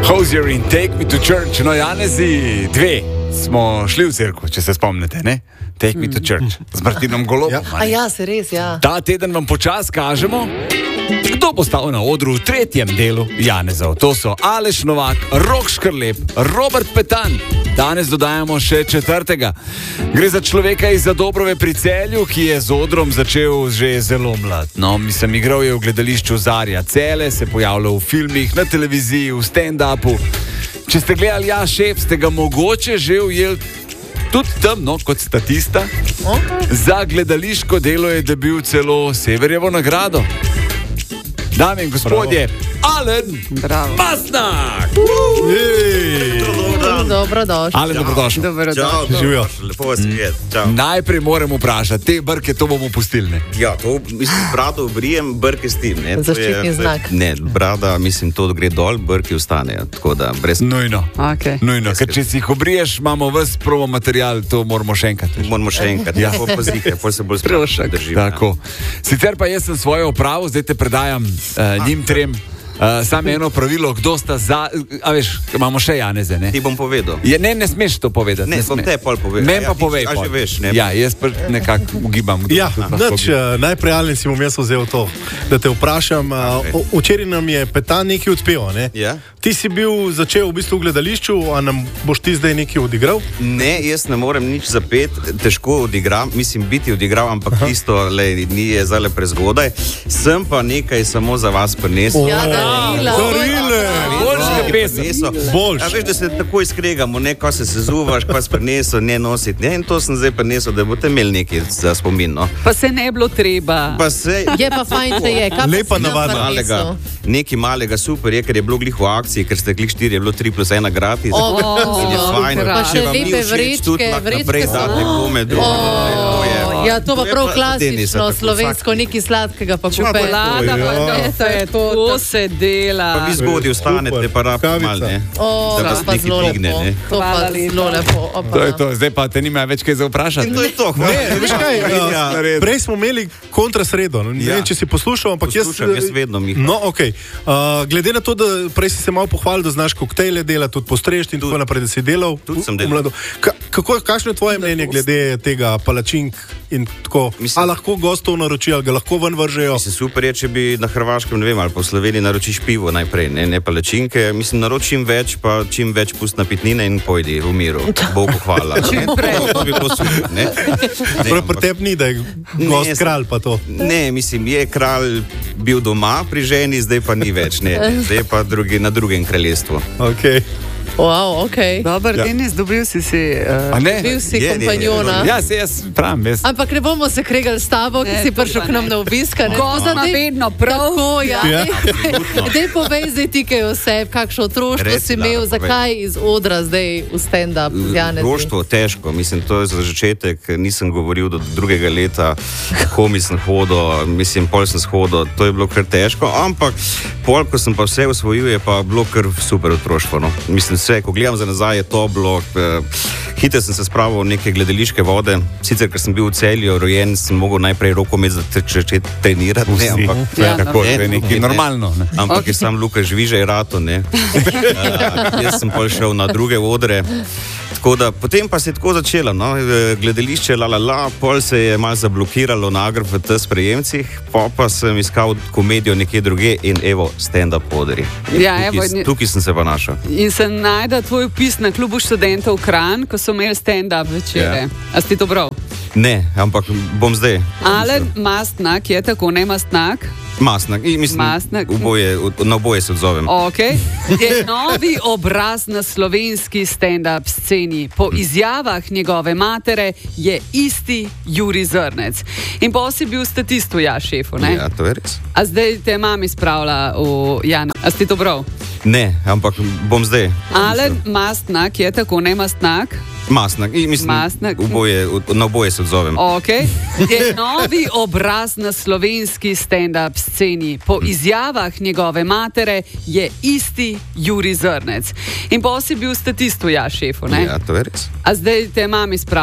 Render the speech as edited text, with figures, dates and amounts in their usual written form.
Hozier in Take Me to Church. No, Janezi, 2 smo šli v cerkev, če se spomnite, ne? Take Me to Church z Martinom Golobom. Ja, se res, ja. Ta teden vam počas kažemo, kdo bo stal na odru v 3. delu Janezov. To so Aleš Novak, Rok Škrlep, Robert Petan. Danes dodajamo še 4. Gre za človeka iz Zadobrove pri Celju, ki je z odrom začel že zelo mlad. No, mislim, igral je v gledališču Zarja Cele, se pojavljal v filmih, na televiziji, v stand-upu. Če ste gledali Ja, šef, ste ga mogoče že ujeli tudi tam, no, kot statista. Za gledališko delo je dobil celo Severjevo nagrado. Dame in gospodje, Alen Mastnak! Dobrodošli. Alen, dobrodošli. Čau, živijo. Lepo vas videti. Najprej moram vprašati, te brke to bomo pustili, ne? Ja, to, mislim, brado obrijem, brke stim, ne? Zaščitni znak. Ne, brada, mislim, to gre dol, brke ostanejo, tako da brez... Nujno. Okay. Nujno, ker če si jih obriješ, imamo ves promo material, to moramo še enkrat. Moramo še enkrat, ja. Pozike, pol se bolj sprašati držim. Tako. Sicer pa jaz sem svojo opravo, zdaj te predajam njim 3. Samo eno pravilo, kdo sta za... A veš, imamo še Janeze, ne? Ti bom povedal. Ne smeš to povedati. Ne, bom te pol povedal. Meni pa povej pol. A že veš, ne? Ja, jaz pa nekako ugibam. Ja, najprej Alen si bom jaz vzel to, da te vprašam. Včeraj nam je Petan nekaj odpeval, ne? Ja. Ti si bil začel v bistvu v gledališču, a nam boš ti zdaj nekaj odigral? Ne, jaz ne morem nič zapet, težko odigram, mislim biti odigral, ampak tisto, ni je zdaj prezgodaj. Sem pa nekaj samo za vas prinesel. Darile! Boljše pesem. Boljše. A veš, da se tako izkregamo, ne, ko se sezuvaš, ko si prinesel, ne nositi, ne, in to sem zdaj prinesel, da boste imeli nekaj za spomin, no. Pa se ne bilo treba. Pa se... Je pa fajn, da je. Lepa navada. Nekaj malega super je, ker je bilo glih v akciji, ker ste glih 4, je bilo 3+1 gratis. In je fajn. Pa še lepe vrečke so. Ja, to pa prav klasično, slovensko, nekaj sladkega pa kupaj. To se dela. Pa vi zgodaj ostanete, pa rab mal, ne. Da vas nekaj dvigne, ne. To pa zelo lepo. To je to, zdaj pa te nima več kaj za vprašati. To je to, hvala. Prej smo imeli kontrasredo. Ne vem, če si poslušal, ampak Poslušam, jaz vedno, Miha. No, okej. Glede na to, da prej si se malo pohvalil, da znaš koktejle delati, tudi postrežiti in tako naprej, da si delal. Tudi sem delal. Kakšno je tvoje mnenje glede tega palačink in tako? A lahko gostov naroči, ali ga lahko ven vržejo? Mislim, super je, če bi na Hrvaškem, ne vem, ali po Sloveniji naročiš pivo najprej, ne palačinke. Mislim, naročim več, pa čim več pust napitnine in pojdi v miru. Bogu hvala. To bi bilo super, ne? Pri tebi ni, da je gost kralj pa to. Ne, mislim, je kralj bil doma pri ženi, zdaj pa ni več, ne. Zdaj pa na drugem kraljestvu. Okej. Wow, okej. Dobar, Denis, dobil si Bil si kompanjona. Ja, se jaz pravim. Ampak ne bomo se kregali s tabo, ki si prišel k nam na obiska. Goza ima vedno prav. Tako, ja. Dej povej zdaj ti kaj o sebi, kakšno otroštvo si imel, zakaj iz odra zdaj v stand-up z Janezom? Otroštvo težko, mislim, to je za začetek, nisem govoril do 2. leta, komi sem hodil, mislim, pol sem shodil, to je bilo kar težko, ampak pol, ko sem pa vse osvojil, je pa bilo kar super otroštvo, no. Mislim, vse, ko gledam za nazaj, je to bilo, hitro sem se spravil v neke gledališke vode, sicer, ker sem bil v Celju rojen, sem mogel najprej rokomet začeti trenirati, ne, ampak tako, to je nekaj normalno, ne. Ampak je sam Luka Žvižej rato, ne. Jaz sem pol šel na druge odre, tako da, potem pa se je tako začelo, no, gledališče, pol se je malo zablokiralo na AGRFT sprejemcih, pa sem iskal komedijo nekje druge in evo, stand-up odri. Ja, tukaj sem se pa našel. In se najde tvoj opis na klubu študentov Kranj, ko so imeli stand-up večere. A si to bral? Ne, ampak bom zdaj. Alen Mastnak je tako, ne Mastnak? Mastnak, mislim, na oboje se odzovem. Okay. Je novi obraz na slovenski stand-up sceni. Po izjavah njegove matere je isti Jurij Zrnec. In pa si bil statist v Ja, šefu, ne? Ja, to je res. A zdaj te mami spravlja v Jana. A si to bral? Ne, ampak bom zdaj. Alen Mastnak je tako, ne Mastnak? Mastnak, mislim, na oboje se odzovem. Okay. Je novi obraz na slovenski stand-up sceni. Po izjavah njegove matere je isti Jurij Zrnec. In pa si bil statist v Ja, šefu, ne? Ja, to je res. A zdaj te mami spravlja